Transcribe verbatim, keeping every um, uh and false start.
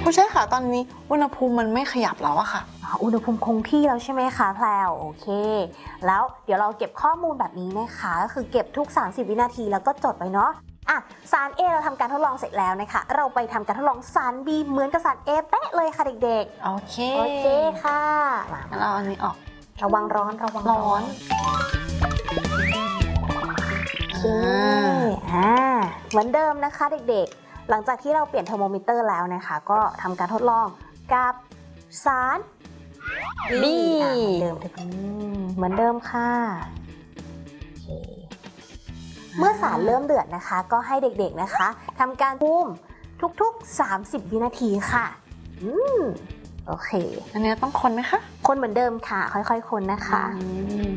ผู้ช่วยค่ะตอนนี้อุณหภูมิมันไม่ขยับแล้วอะค่ะอุณหภูมิคงที่แล้วใช่ไหมคะแพลวโอเคแล้วเดี๋ยวเราเก็บข้อมูลแบบนี้นะคะก็คือเก็บทุกสามสิบวินาทีแล้วก็จดไว้เนาะอ่ะสาร A เราทำการทดลองเสร็จแล้วนะคะเราไปทำการทดลองสาร B เหมือนกับสาร A เป๊ะเลยค่ะเด็กโอเคๆโอเคค่ะงั้นเราอันนี้ออกระวังร้อนระวังร้อนโอเคอ่าเหมือนเดิมนะคะเด็กๆหลังจากที่เราเปลี่ยนเทอร์โมมิเตอร์แล้วนะคะก็ทำการทดลองกับสาร B เหมือนเดิมเหมือนเดิมค่ะเมื่อสารเริ่มเดือดนะคะก็ให้เด็กๆนะคะทำการพุ่มทุกๆสามสิบวินาทีค่ะอืมโอเคอันนี้ต้องคนไหมคะคนเหมือนเดิมค่ะค่อยๆคนนะคะ